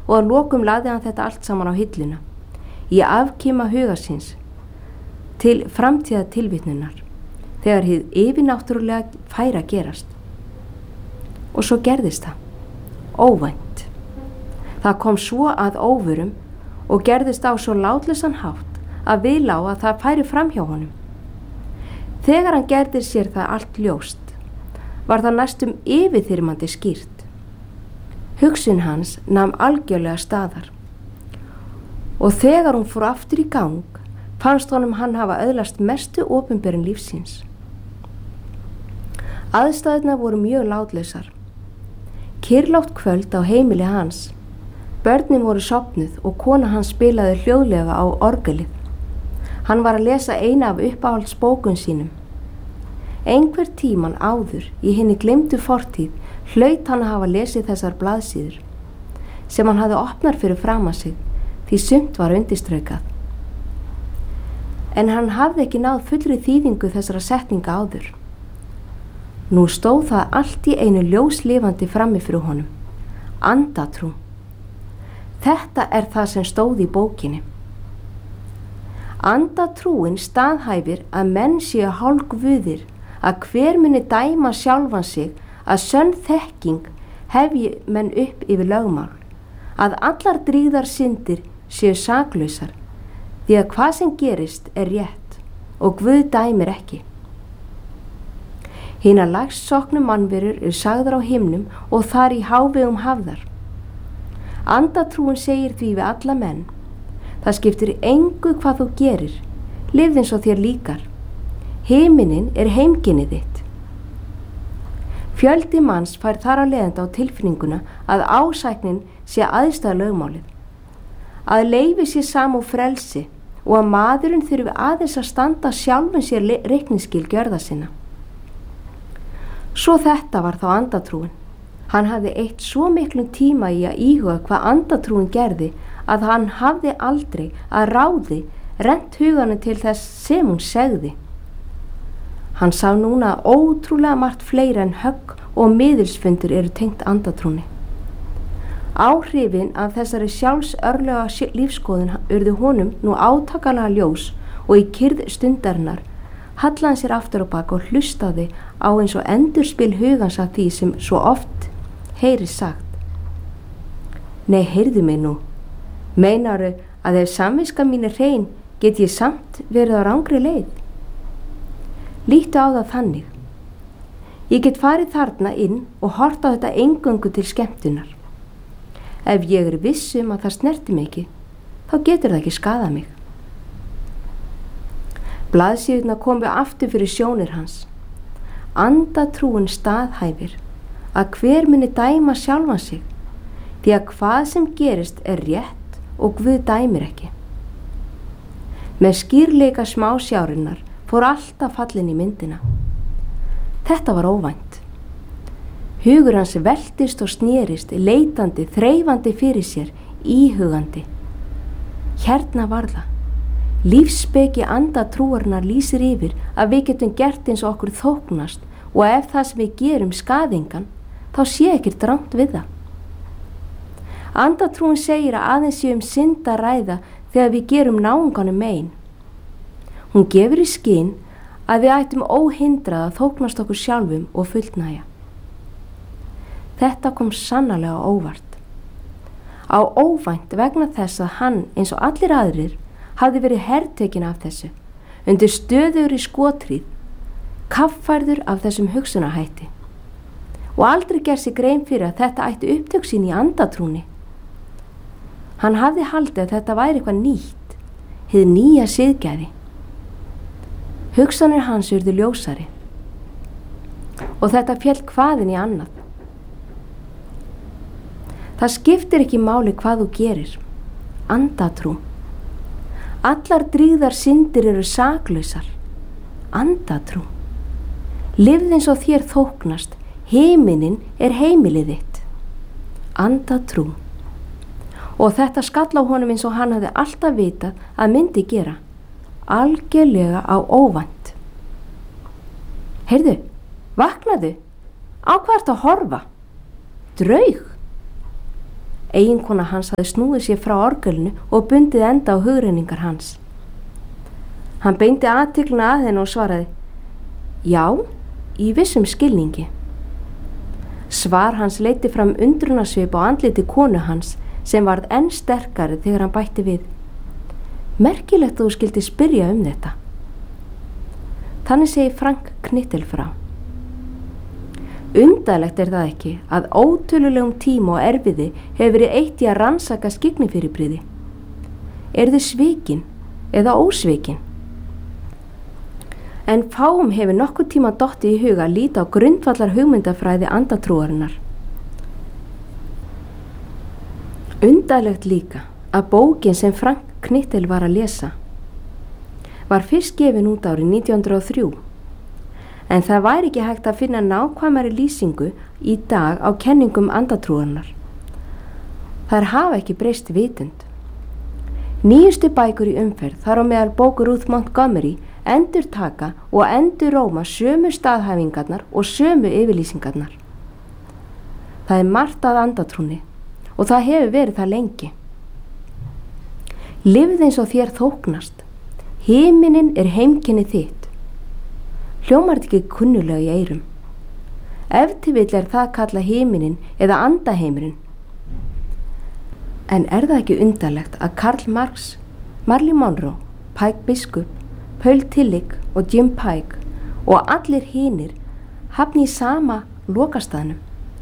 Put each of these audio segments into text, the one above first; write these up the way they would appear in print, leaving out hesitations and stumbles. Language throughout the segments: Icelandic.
og að lokum lagði hann þetta allt saman á hilluna, í afkima huga síns, til framtíða tilvitnunar, þegar hið yfirnáttúrulega færi að gerast. Og svo gerðist það, óvænt. Það kom svo að óvörum og gerðist á svo látlausan hátt að við lá að það færi fram hjá honum. Þegar hann gerði sér það allt ljóst, var það næstum yfirþyrmandi skýrt. Hugsun hans nam algjörlega staðar og þegar hún fór aftur í gang, fannst honum hann hafa öðlast mestu opinberun lífsins. Aðstæðurnar voru mjög látlausar. Kyrrlátt kvöld á heimili hans. Börnin voru sofnuð og kona hans spilaði hljóðlega á orgelið. Hann var að lesa eina af uppáhaldsbókum sínum. Einhver tíman áður í hinni gleymdu fortíð hlaut hann að hafa lesið þessar blaðsíður sem hann hafði opnar fyrir fram að sig því sumt var undirstraukað. En hann hafði ekki náð fullri þýðingu þessara setninga áður. Nú stóð það allt í einu ljóslifandi frammi fyrir honum. Andatrú. Þetta er það sem stóð í bókinni. Andatrúin staðhæfir að menn séu hálfguðir, að hver muni dæma sjálfan sig, að sönn þekking hefji menn upp yfir lögmál, að allar drýgðar syndir séu saklausar, því að hvað sem gerist er rétt og Guð dæmir ekki. Hinar lægst soknu mannverur eru sagðar á himnum og þar í hávegum hafðar. Andatrúin segir því við alla menn: það skiptir engu hvað þú gerir, lifð eins og þér líkar. Himinin er heimkynnið þitt. Fjöldi manns fær þar að leiðanda á tilfinninguna að ásæknin sé æðsta lögmálið, að leyfi sé samúð frelsi og að maðurinn þurfi aðeins að standa sjálfum sér reikningsskil gjörða sinna. Svo þetta var þá andatrúin. Hann hafði eytt svo miklum tíma í að íhuga hvað andatrúin gerði að hann hafði aldrei að ráði rennt huganum til þess sem hún segði. Hann sá núna að ótrúlega margt fleira en högg og miðilsfundur eru tengt andatrúni. Áhrifin af þessari sjálfsörlega lífskoðun urðu honum nú átakanlega ljós og í kyrrð stundarinnar hallaði hann sér aftur á bak og hlustaði á eins og endurspil hugans af því sem svo oft heyrist sagt. Nei, heyrðu mig nú. Meinaru að ef samviska mín er hrein, get ég samt verið á rangri leið? Líttu á það þannig. Ég get farið þarna inn og hort á þetta eingöngu til skemmtunar. Ef ég er viss að það snerti mig ekki, þá getur það ekki skaðað mig. Blaðsíðurnar komu aftur fyrir sjónir hans. Andatrúin staðhæfir að hver muni dæma sjálfan sig, því að hvað sem gerist er rétt og Guð dæmir ekki. Með skýrleika smásjárinnar fór alltaf fallin í myndina. Þetta var óvænt. Hugur hans veltist og snerist, leitandi, þreifandi fyrir sér, íhugandi. Hérna var það. Lífsspeki andatrúarinnar lýsir yfir að við getum gert eins og okkur þóknast og ef það sem við gerum skaðingan, þá sé ekkert rangt við það. Andatrúin segir að aðeins sé synd að ræða þegar við gerum náunganum mein. Hún gefur í skyn að við ættum óhindrað að þóknast okkur sjálfum og fullnægja. Þetta kom sannarlega óvart. Á óvænt vegna þess að hann, eins og allir aðrir, hafði verið hertekinn af þessu, undir stöðugur í skotríð, kaffærður af þessum hugsunarhætti og aldrei gerð sig grein fyrir að þetta ætti upptök sín í andatrúni. Hann hafði haldið að þetta væri eitthvað nýtt, hið nýja siðgæði. Hugsanir hans urðu ljósari og þetta féll hvaðin í annað. Það skiptir ekki máli hvað þú gerir. Andatrú. Allar drýgðar syndir eru saklausar. Andatrú. Lifð eins og þér þóknast. Himinin er heimilið þitt. Andatrú. Og þetta skall á honum eins og hann hafði alltaf vitað að myndi gera. Algjörlega á óvænt. Heyrðu, vaknaðu. Á hvað ertu að horfa? Draug. Eiginkona hans hafði snúið sér frá orgelinu og bundið enda á hugrenningar hans. Hann beindi athyglina að henni og svaraði: Já, í vissum skilningi. Svar hans leiddi fram undrunarsvip á andliti konu hans sem varð enn sterkari þegar hann bætti við: Merkilegt að þú skildi spyrja um þetta. Þannig segir Frank Knittel frá: Undarlegt er það ekki að ótölulegum tíma og erfiði hefur verið eitt í að rannsaka skyggnifyrirbrigði. Eru þau svikin eða ósvikin? En fáum hefur nokkur tíma dottið í huga að líta á grundvallar hugmyndafræði andatrúarinnar. Undarlegt líka að bókin sem Frank Knittel var að lesa var fyrst gefin út árið 1903, en það væri ekki hægt að finna nákvæmari lýsingu í dag á kenningum andatrúarinnar. Þær hafa ekki breyst vitund. Nýjustu bækur í umferð, þar á meðal bók Ruth Montgomery, endurtaka og enduróma sömu staðhæfingarnar og sömu yfirlýsingarnar. Það er margt að andatrúnni og það hefur verið það lengi. Lifð eins og þér þóknast. Himinin er heimkynni þitt. Hljómar þetta ekki kunnulega í eyrum. Ef til vill er það kalla himinin eða andaheimurinn. En er það ekki undarlegt að Karl Marx, Marilyn Monroe, Pike Biskup, Paul Tillich og Jim Pike og allir hinir hafni í sama lokastaðnum?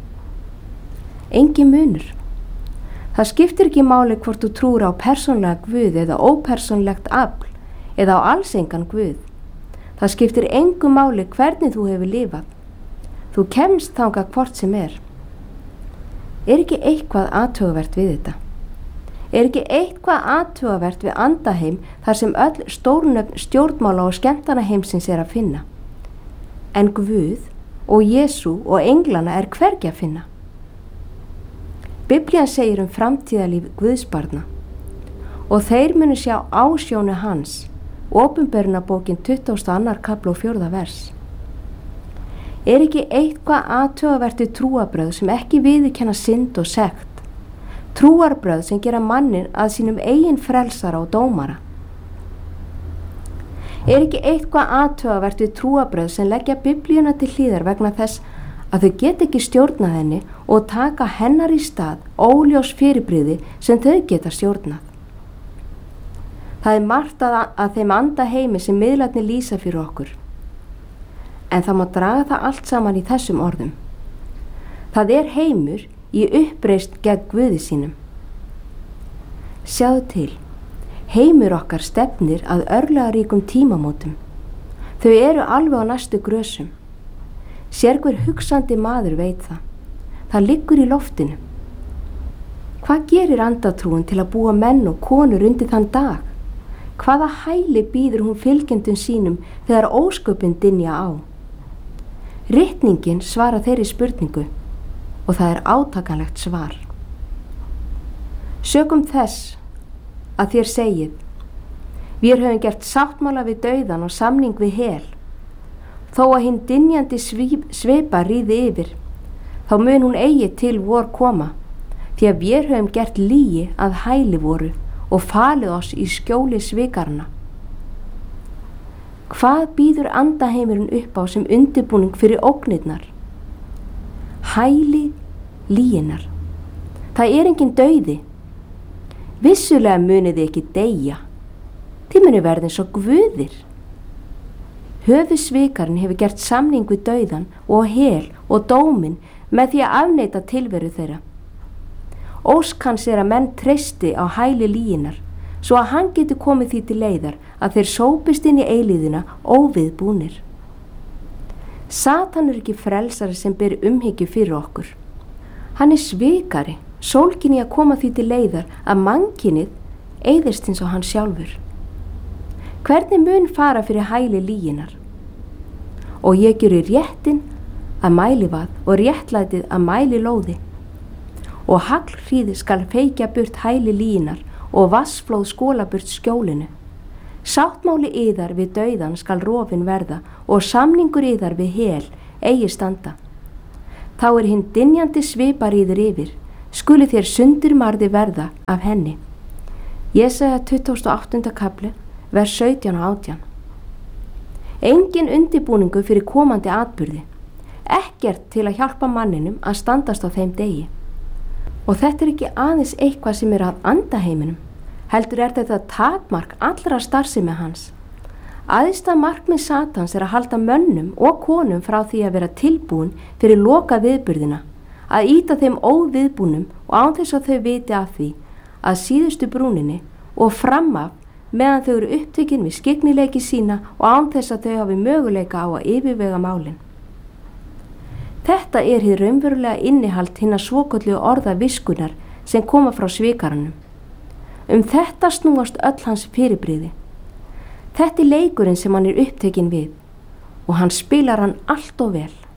Engin munur. Það skiptir ekki máli hvort þú trúir á persónlega guð eða ópersónlegt afl eða á alls engan guð. Það skiptir engu máli hvernig þú hefur lifað. Þú kemst þangað hvort sem er. Er ekki eitthvað athugavert við þetta? Er ekki eitthvað athugavert við andaheim þar sem öll stórnöfn stjórnmála og skemmtanaheimsins er að finna? En Guð og Jesú og englana er hvergi að finna. Biblían segir framtíðarlíf Guðsbarna og þeir munu sjá ásjónu hans, Opinberunarbókin 22. kafli og 4. vers. Er ekki eitthvað athugavert við trúarbrögð sem ekki viðurkenna synd og sekt? Trúarbrögð sem gera mannin að sínum eigin frelsara og dómara? Er ekki eitthvað athugavert við trúarbrögð sem leggja Biblíuna til hliðar vegna þess að þau get ekki stjórnað henni og taka hennar í stað óljós fyrirbrigði sem þau geta stjórnað? Það er margt að þeim andaheimi sem miðlarnir lýsa fyrir okkur. En það má draga það allt saman í þessum orðum. Það er heimur í uppreist gegn Guði sínum. Sjáðu til, heimur okkar stefnir að örlagaríkum tímamótum. Þau eru alveg á næstu grösum. Sérhver hugsandi maður veit það. Það liggur í loftinu. Hvað gerir andatrúin til að búa menn og konur undir þann dag? Hvaða hæli býður hún fylgjendum sínum þegar ósköpin dynja á? Ritningin svara þeirri spurningu og það er átakanlegt svar. Sökum þess að þér segið: Vér höfum gert sáttmála við dauðan og samning við hel. Þó að hinn dynjandi sveipa ríði yfir, þá mun hún eigi til vor koma, því að vér höfum gert lygi að hæli voru og falið oss í skjóli svikarna. Hvað býður andaheimurinn upp á sem undirbúning fyrir ógnirnar? Hæli lyginnar. Það er engin dauði. Vissulega munið þið ekki deyja. Þið munið verða eins og guðir. Höfuðsvikarinn hefur gert samning við dauðan og hel og dómin með því að afneita tilveru þeirra. Ósk hans er að menn treysti á hæli lyginnar, svo að hann geti komið því til leiðar að þeir sópist inn í eilíðina óviðbúnir. Satan er ekki frelsari sem ber umhyggju fyrir okkur. Hann er svikari, sólginn í að koma því til leiðar að mannkynið eyðist eins og hann sjálfur. Hvernig mun fara fyrir hæli lyginnar? Og ég geri réttin að mælivað og réttlætið að mæli lóði. Og haglhríði skal feikja burt hæli lyginnar og vassflóð skóla burt skjólinu. Sáttmáli yðar við dauðan skal rofin verða og samningur yðar við hel eigi standa. Þá er hinn dynjandi svipar yður yfir, skuli þér sundurmarði verða af henni. Jesaja 28. kapli, vers 17 og 18. Engin undirbúningur fyrir komandi atburði, ekkert til að hjálpa manninum að standast á þeim degi. Og þetta er ekki aðeins eitthvað sem er að andaheiminum, heldur er þetta takmark allra starfsemi hans. Æðsta markmið Satans er að halda mönnum og konum frá því að vera tilbúin fyrir loka viðburðina, að ýta þeim óviðbúnum og án þess að þau viti af því að síðustu brúninni og fram af meðan þau eru upptekin við skygnileiki sína og án þess að þau hafi möguleika á að yfirvega málin. Þetta er hið raunverulega innihald hinna svoköllugu orða viskunar sem koma frá svikaranum. Þetta snúast öll hans fyrirbrigði. Þetta er leikurinn sem hann er upptekinn við og hann spilar hann allt of vel.